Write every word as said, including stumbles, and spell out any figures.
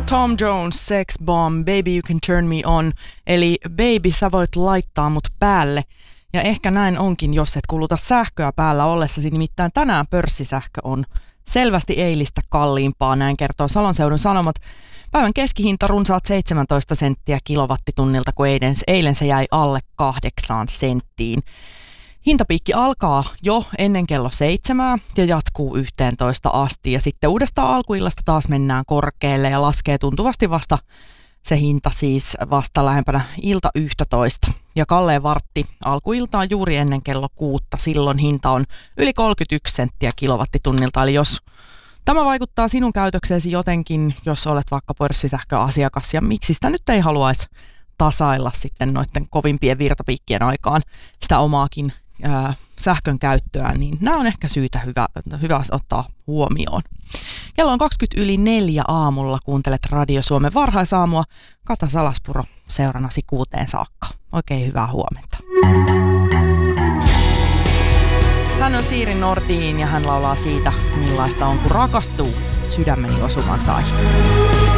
Tom Jones, Sex Bomb, Baby You Can Turn Me On, eli Baby sä voit laittaa mut päälle. Ja ehkä näin onkin, jos et kuluta sähköä päällä ollessasi, nimittäin tänään pörssisähkö on selvästi eilistä kalliimpaa, näin kertoo Salon Seudun Sanomat. Päivän keskihinta runsaat seitsemäntoista senttiä kilowattitunnilta, kun eilen, eilen se jäi alle kahdeksaan senttiin. Hintapiikki alkaa jo ennen kello seitsemää ja jatkuu yhteentoista asti. Ja sitten uudestaan alkuillasta taas mennään korkealle ja laskee tuntuvasti vasta se hinta siis vasta lähempänä ilta yksitoista. Ja kalleen vartti alkuiltaan juuri ennen kello kuutta. Silloin hinta on yli kolmekymmentäyksi senttiä kilowattitunnilta. Eli jos tämä vaikuttaa sinun käytökseesi jotenkin, jos olet vaikka pörssisähköasiakas ja miksi sitä nyt ei haluaisi tasailla sitten noiden kovimpien virtapiikkien aikaan sitä omaakin ää, sähkön käyttöä, niin nämä on ehkä syytä hyvä, hyvä ottaa huomioon. Kello on kaksikymmentä yli neljä aamulla, kuuntelet Radio Suomen varhaisaamua. Kata Salaspuro seurannasi kuuteen saakka. Oikein hyvää huomenta. Hän on Siiri Nordin ja hän laulaa siitä, millaista on kun rakastuu. Sydämeni osuman sai.